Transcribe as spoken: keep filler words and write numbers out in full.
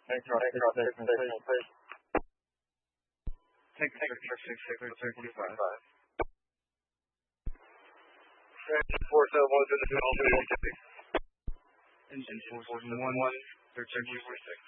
Across six station, please. Take take six six six thirty forty-five. Engine four seven one to the field. Engine four seven one, thirteen forty-six.